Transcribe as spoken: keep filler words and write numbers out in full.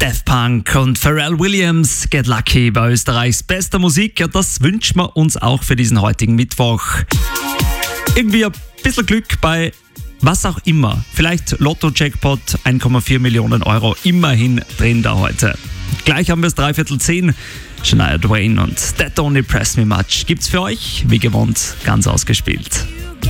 Daft Punk und Pharrell Williams, Get Lucky bei Österreichs bester Musik. Ja, das wünschen wir uns auch für diesen heutigen Mittwoch. Irgendwie ein bisschen Glück bei was auch immer. Vielleicht Lotto-Jackpot, eins Komma vier Millionen Euro, immerhin drin da heute. Gleich haben wir es dreiviertel zehn. Shania Twain und That Don't Impress Me Much gibt's für euch, wie gewohnt, ganz ausgespielt.